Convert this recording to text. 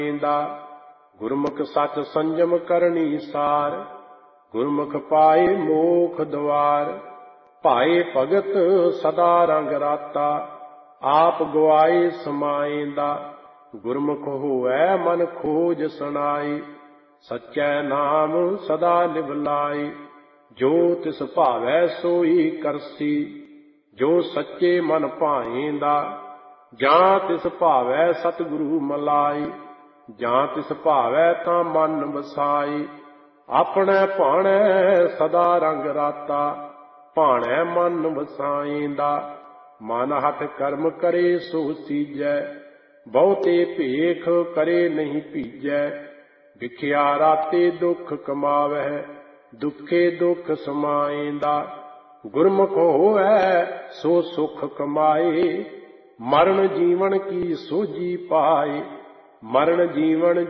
ਦਾ। ਗੁਰਮੁਖ ਸਚ ਸੰਜਮ ਕਰਨੀ ਸਾਰ, ਗੁਰਮੁਖ ਪਾਏ ਮੋਖ ਦੁਆਰ। ਭਾਏ ਭਗਤ ਸਦਾ ਰੰਗ ਰਾਤਾ, ਆਪ ਗਵਾਏ ਸਮਾਏ ਦਾ। ਗੁਰਮੁਖ ਹੋਵੈ ਮਨ ਖੋਜ ਸੁਣਾਈ, ਸਚੈ ਨਾਮ ਸਦਾ ਲਿਵ ਲਾਈ। ਜੋ ਤਿਸ ਭਾਵੈ ਸੋਈ ਕਰਸੀ, ਜੋ ਸੱਚੇ ਮਨ ਭਾਏਂਦਾ। ਜਾਂ ਤਿਸ ਭਾਵੈ ਸਤਿਗੁਰੂ ਮਲਾਈ, ਜਾਂ ਤਿਸ ਭਾਵੈ ਤਾਂ ਮਨ ਵਸਾਈ। ਆਪਣੇ ਭਾਣੈ ਸਦਾ ਰੰਗ ਰਾਤਾ, ਭਾਣੈ ਮਨ ਵਸਾਏਂਦਾ। ਮਨ ਹੱਥ ਕਰਮ ਕਰੇ ਸੋ ਸੀਜੈ, ਬਹੁਤੇ ਭੇਖ ਕਰੇ ਨਹੀਂ ਭੀਜੈ। ਵਿਖਿਆ ਰਾਤੇ ਦੁੱਖ ਕਮਾਵਹਿ, ਦੁੱਖੇ ਦੁੱਖ ਸਮਾਏਂਦਾ। ਗੁਰਮੁਖ ਹੋਵੈ ਸੋ ਸੁਖ ਕਮਾਏ, ਮਰਨ ਜੀਵਨ ਕੀ ਸੋਝੀ ਪਾਏ। ਮਰਨ ਜੀਵਨ